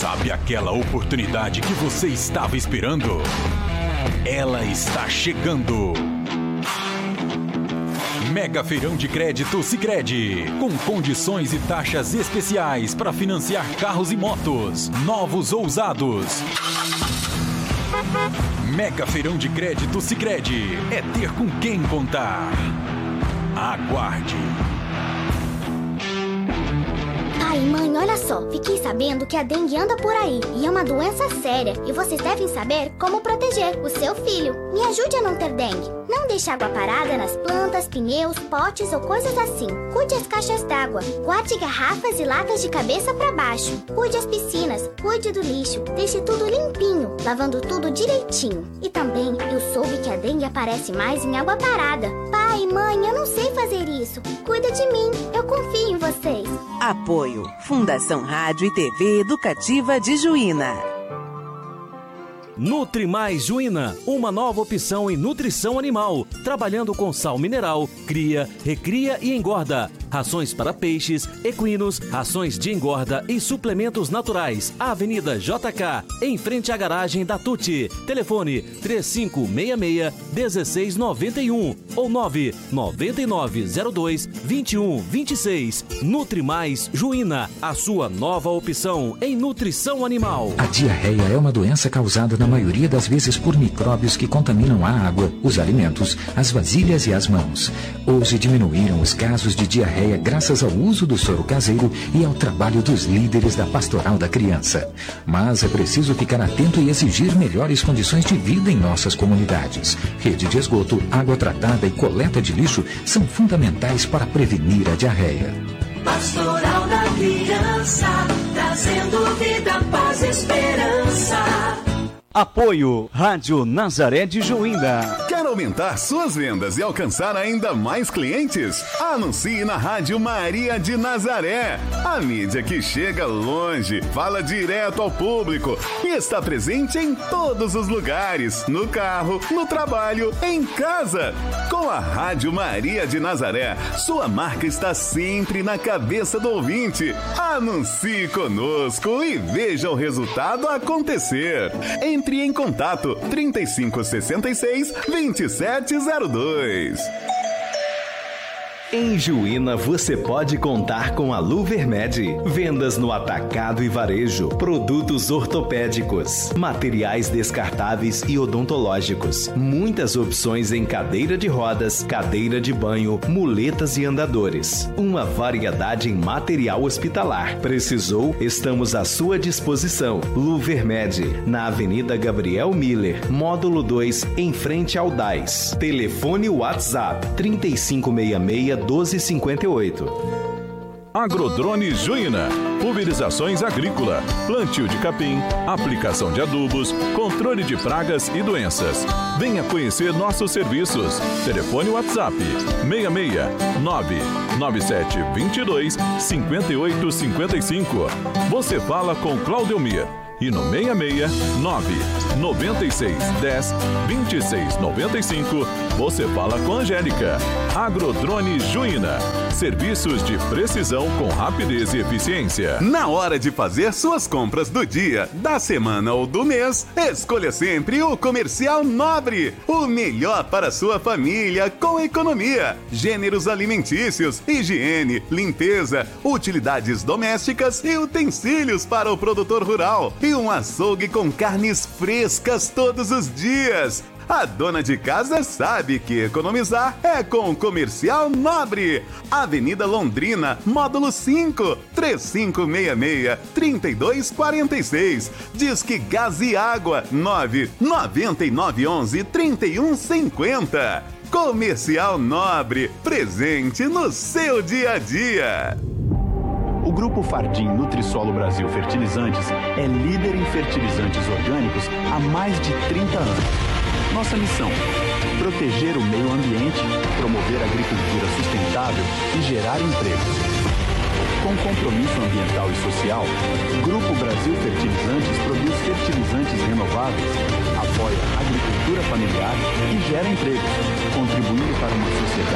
Sabe aquela oportunidade que você estava esperando? Ela está chegando. Mega Feirão de Crédito Sicredi, com condições e taxas especiais para financiar carros e motos, novos ou usados. Mega Feirão de Crédito Sicredi é ter com quem contar. Aguarde. Pai, mãe, olha só. Fiquei sabendo que a dengue anda por aí e é uma doença séria. E vocês devem saber como proteger o seu filho. Me ajude a não ter dengue. Não deixe água parada nas plantas, pneus, potes ou coisas assim. Cuide as caixas d'água. Guarde garrafas e latas de cabeça para baixo. Cuide as piscinas. Cuide do lixo. Deixe tudo limpinho, lavando tudo direitinho. E também eu soube que a dengue aparece mais em água parada. Pai, mãe, eu não sei fazer isso. Cuida de mim. Eu confio em vocês. Apoio. Fundação Rádio e TV Educativa de Juína. Nutri Mais Juína, uma nova opção em nutrição animal, trabalhando com sal mineral, cria, recria e engorda. Rações para peixes, equinos, rações de engorda e suplementos naturais. Avenida JK, em frente à garagem da Tuti. Telefone 3566-1691 ou 99902-2126. Nutri Mais Juína, a sua nova opção em nutrição animal. A diarreia é uma doença causada na maioria das vezes por micróbios que contaminam a água, os alimentos, as vasilhas e as mãos. Hoje diminuíram os casos de diarreia graças ao uso do soro caseiro e ao trabalho dos líderes da Pastoral da Criança. Mas é preciso ficar atento e exigir melhores condições de vida em nossas comunidades. Rede de esgoto, água tratada e coleta de lixo são fundamentais para prevenir a diarreia. Pastoral da Criança, trazendo vida, paz e esperança. Apoio Rádio Nazaré de Juína. Quer aumentar suas vendas e alcançar ainda mais clientes? Anuncie na Rádio Maria de Nazaré. A mídia que chega longe, fala direto ao público e está presente em todos os lugares, no carro, no trabalho, em casa. Com a Rádio Maria de Nazaré, sua marca está sempre na cabeça do ouvinte. Anuncie conosco e veja o resultado acontecer. Entre em contato 3566-2702. Em Juína você pode contar com a Luvermed. Vendas no atacado e varejo, produtos ortopédicos, materiais descartáveis e odontológicos. Muitas opções em cadeira de rodas, cadeira de banho, muletas e andadores. Uma variedade em material hospitalar. Precisou? Estamos à sua disposição. Luvermed, na Avenida Gabriel Miller, módulo 2, em frente ao DAIS. Telefone WhatsApp 3566-1258. Agrodrone Juína. Pulverizações agrícola, plantio de capim, aplicação de adubos, controle de pragas e doenças. Venha conhecer nossos serviços. Telefone WhatsApp 669-9722-5855. Você fala com Claudelmir. E no 669-9610-2695 você fala com Angélica. Agrodrone Juína. Serviços de precisão com rapidez e eficiência. Na hora de fazer suas compras do dia, da semana ou do mês, escolha sempre o Comercial Nobre. O melhor para sua família com economia. Gêneros alimentícios, higiene, limpeza, utilidades domésticas e utensílios para o produtor rural. E um açougue com carnes frescas todos os dias. A dona de casa sabe que economizar é com o Comercial Nobre. Avenida Londrina, módulo 5, 3566-3246. Disque Gás e Água, 99911-3150. Comercial Nobre, presente no seu dia a dia. O Grupo Fardim Nutrisolo Brasil Fertilizantes é líder em fertilizantes orgânicos há mais de 30 anos. Nossa missão: proteger o meio ambiente, promover a agricultura sustentável e gerar empregos. Com compromisso ambiental e social, o Grupo Brasil Fertilizantes produz fertilizantes renováveis, apoia a agricultura familiar e gera empregos, contribuindo para uma sociedade